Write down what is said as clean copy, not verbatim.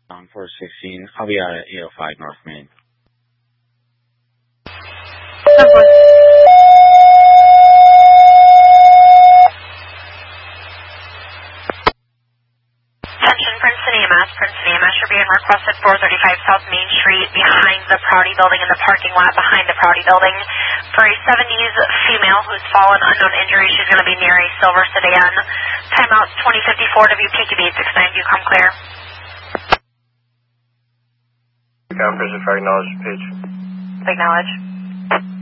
On 416, I'll be out at 805 North Main. Attention, Princeton EMS. Princeton EMS, you're being requested 435 South Main Street behind the Prouty Building in the parking lot behind the Prouty Building for a 70s female who's fallen unknown injury. She's going to be near a silver sedan. Timeout's 2054 WPQB 869. You come clear. Prison for acknowledged, page. Acknowledge.